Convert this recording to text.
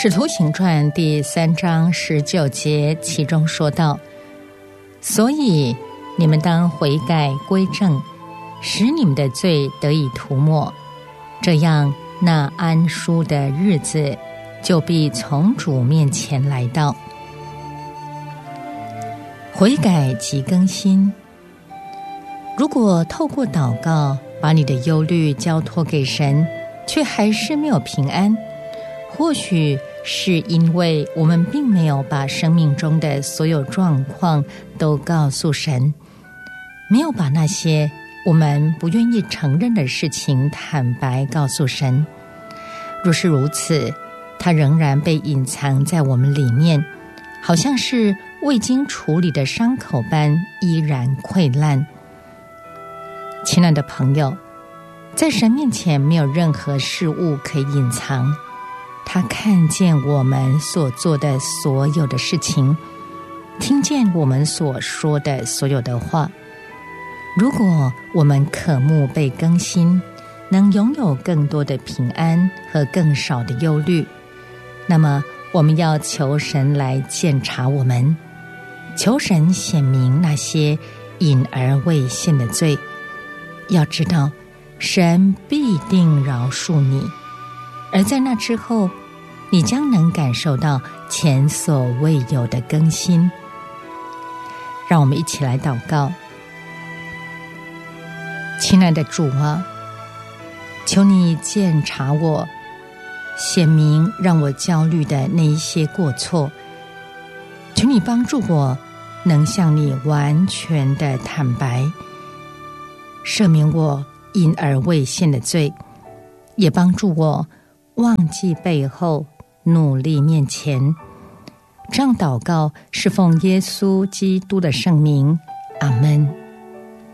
使徒行传第3章19节，其中说道：所以你们当悔改归正，使你们的罪得以涂抹，这样那安舒的日子就必从主面前来到。悔改即更新。如果透过祷告把你的忧虑交托给神，却还是没有平安，或许是因为我们并没有把生命中的所有状况都告诉神，没有把那些我们不愿意承认的事情坦白告诉神。若是如此，它仍然被隐藏在我们里面，好像是未经处理的伤口般依然溃烂。亲爱的朋友，在神面前没有任何事物可以隐藏，他看见我们所做的所有的事情，听见我们所说的所有的话。如果我们渴慕被更新，能拥有更多的平安和更少的忧虑，那么我们要求神来鉴察我们，求神显明那些隐而未现的罪。要知道，神必定饶恕你，而在那之后，你将能感受到前所未有的更新。让我们一起来祷告。亲爱的主啊，求你鉴察我，显明让我焦虑的那一些过错，求你帮助我能向你完全的坦白，赦免我隐而未现的罪，也帮助我忘记背后，努力面前。这样祷告是奉耶稣基督的圣名，阿们。